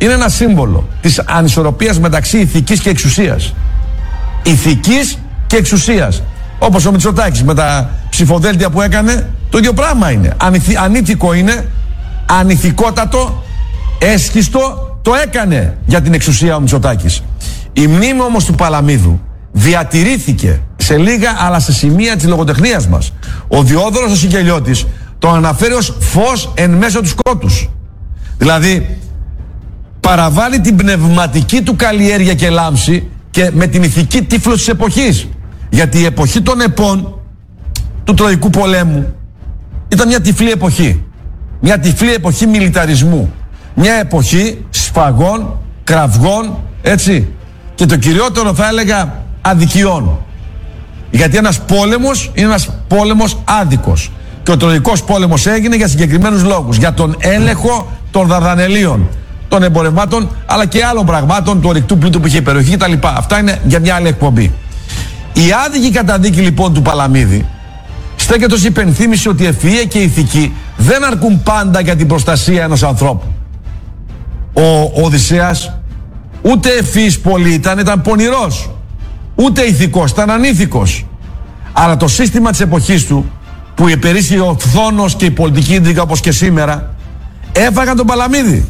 είναι ένα σύμβολο της ανισορροπίας μεταξύ ηθικής και εξουσίας. Ηθικής και εξουσίας. Όπως ο Μητσοτάκης με τα ψηφοδέλτια που έκανε, το ίδιο πράγμα είναι. Ανήθικο είναι, ανηθικότατο, έσχιστο, το έκανε για την εξουσία ο Μητσοτάκης. Η μνήμη όμως του Παλαμίδου διατηρήθηκε σε λίγα αλλά σε σημεία της λογοτεχνίας μας. Ο Διόδωρος ο Σικελιώτης το αναφέρει ως φως εν μέσω του σκότους. Δηλαδή παραβάλλει την πνευματική του καλλιέργεια και λάμψη και με την ηθική τύφλωση της εποχής. Γιατί η εποχή των επών του Τροϊκού πολέμου ήταν μια τυφλή εποχή. Μια τυφλή εποχή μιλιταρισμού. Μια εποχή σφαγών, κραυγών, έτσι. Και το κυριότερο θα έλεγα αδικιών. Γιατί ένας πόλεμος είναι ένας πόλεμος άδικος. Και ο Τροϊκός πόλεμος έγινε για συγκεκριμένους λόγους. Για τον έλεγχο των Δαρδανελίων, των εμπορευμάτων, αλλά και άλλων πραγμάτων, του ορυκτού πλούτου που είχε η περιοχή κτλ. Αυτά είναι για μια άλλη εκπομπή. Η άδικη καταδίκη λοιπόν του Παλαμίδη στέκεται ως υπενθύμηση ότι η ευφυΐα και η ηθική δεν αρκούν πάντα για την προστασία ενός ανθρώπου. Ο Οδυσσέας ούτε ευφύης πολύ ήταν πονηρός. Ούτε ηθικός, ήταν ανήθικος. Αλλά το σύστημα της εποχής του, που υπερίσχυε ο φθόνος και η πολιτική ίντρικα όπως και σήμερα, έφαγαν τον Παλαμίδη.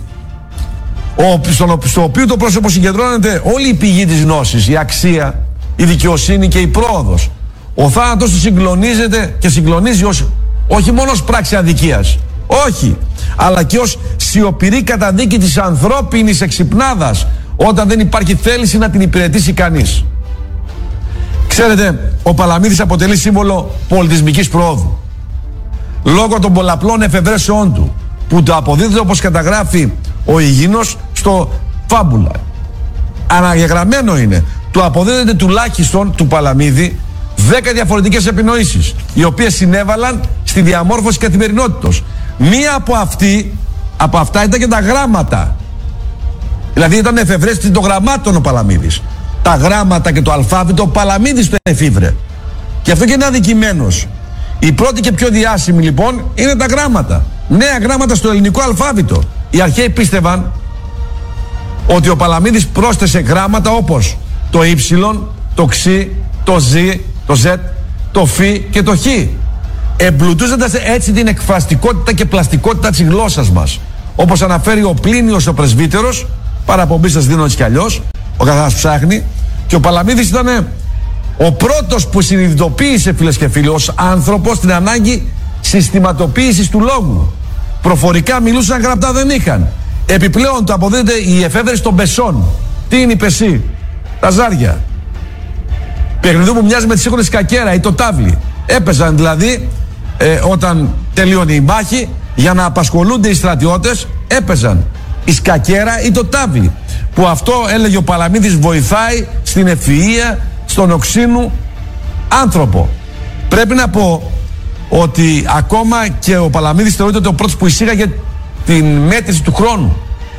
Στο οποίο το πρόσωπο συγκεντρώνεται όλη η πηγή της γνώσης, η αξία, η δικαιοσύνη και η πρόοδος. Ο θάνατος του συγκλονίζεται και συγκλονίζει όχι μόνο ως πράξη αδικίας, όχι, αλλά και ως σιωπηρή καταδίκη της ανθρώπινης εξυπνάδας όταν δεν υπάρχει θέληση να την υπηρετήσει κανείς. Ξέρετε, ο Παλαμίδης αποτελεί σύμβολο πολιτισμικής πρόοδου. Λόγω των πολλαπλών εφευρέσεών του, που το αποδίδεται όπως καταγράφει ο Υγιεινός στο Φάμπουλα. Αναγεγραμμένο είναι. Του αποδίδεται τουλάχιστον του Παλαμίδη 10 διαφορετικές επινοήσεις, οι οποίες συνέβαλαν στη διαμόρφωση καθημερινότητος. Μία από αυτά ήταν και τα γράμματα. Δηλαδή ήταν εφευρέστη των γραμμάτων ο Παλαμίδης. Τα γράμματα και το αλφάβητο ο Παλαμίδης το εφήβρε. Και αυτό και είναι αδικημένος. Η πρώτη και πιο διάσημη λοιπόν είναι τα γράμματα. Νέα γράμματα στο ελληνικό αλφάβητο. Οι αρχαίοι πίστευαν ότι ο Παλαμίδης πρόσθεσε γράμματα όπως το Y, το X, το Z, το Z, το Φ και το Χ, εμπλουτίζοντας έτσι την εκφραστικότητα και πλαστικότητα της γλώσσας μας. Όπως αναφέρει ο Πλίνιος ο Πρεσβύτερος, παραπομπή σας δίνω έτσι κι αλλιώς, ο καθένας ψάχνει, και ο Παλαμίδης ήταν ο πρώτος που συνειδητοποίησε, φίλες και φίλοι, ως άνθρωπος την ανάγκη συστηματοποίησης του λόγου. Προφορικά μιλούσαν, γραπτά δεν είχαν. Επιπλέον το αποδίδεται η εφεύρεση των πεσών. Τι είναι η πεσή? Τα ζάρια. Παιχνιδού που μοιάζει με τη σύγχρονη σκακέρα ή το τάβλι. Έπαιζαν δηλαδή όταν τελείωνε η μάχη, για να απασχολούνται οι στρατιώτες, έπαιζαν η σκακέρα ή το τάβλι. Που αυτό, έλεγε ο Παλαμίδης, βοηθάει στην ευφυΐα, στον οξύνου άνθρωπο. Πρέπει να πω ότι ακόμα και ο Παλαμίδης θεωρείται ο πρώτος που εισήγαγε την μέτρηση του χρόνου.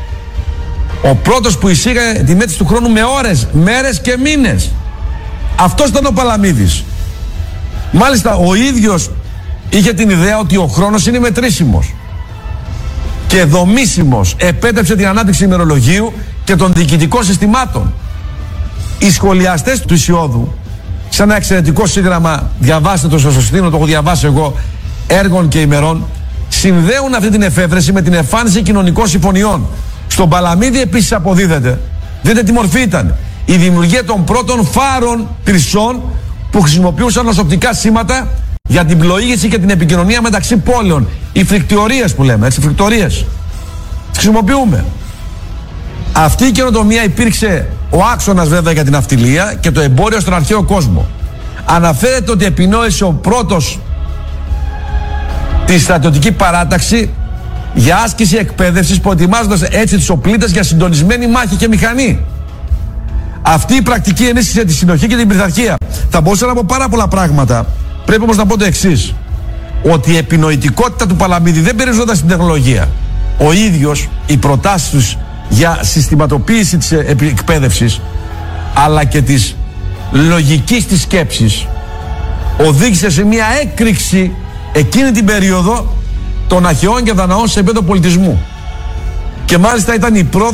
Ο πρώτος που εισήγαγε τη μέτρηση του χρόνου με ώρες, μέρες και μήνες. Αυτός ήταν ο Παλαμίδης. Μάλιστα ο ίδιος είχε την ιδέα ότι ο χρόνος είναι μετρήσιμος και δομήσιμος. Επέτρεψε την ανάπτυξη ημερολογίου και των διοικητικών συστημάτων. Οι σχολιαστές του Ησιώδου, σε ένα εξαιρετικό σύγγραμμα, διαβάστε το στο Σωστίνο, το έχω διαβάσει εγώ, έργων και ημερών, συνδέουν αυτή την εφεύρεση με την εμφάνιση κοινωνικών συμφωνιών. Στον Παλαμίδη επίσης αποδίδεται, δείτε τι μορφή ήταν, η δημιουργία των πρώτων φάρων τρισών που χρησιμοποιούσαν ως οπτικά σήματα για την πλοήγηση και την επικοινωνία μεταξύ πόλεων. Οι φρικτορίες που λέμε, έτσι, φρικτορίες. Τις χρησιμοποιούμε. Αυτή η καινοτομία υπήρξε ο άξονας βέβαια για την ναυτιλία και το εμπόριο στον αρχαίο κόσμο. Αναφέρεται ότι επινόησε ο πρώτος τη στρατιωτική παράταξη για άσκηση εκπαίδευσης, προετοιμάζοντας έτσι τους οπλίτες για συντονισμένη μάχη και μηχανή. Αυτή η πρακτική ενίσχυσε τη συνοχή και την πειθαρχία. Θα μπορούσα να πω πάρα πολλά πράγματα. Πρέπει όμως να πω το εξής: ότι η επινοητικότητα του Παλαμίδη δεν περιοριζόταν στην τεχνολογία. Ο ίδιος, οι προτάσεις τους για συστηματοποίηση της εκπαίδευσης, αλλά και της λογικής της σκέψης, οδήγησε σε μια έκρηξη εκείνη την περίοδο των αρχαιών και δαναών σε επίπεδο πολιτισμού. Και μάλιστα ήταν η πρώτη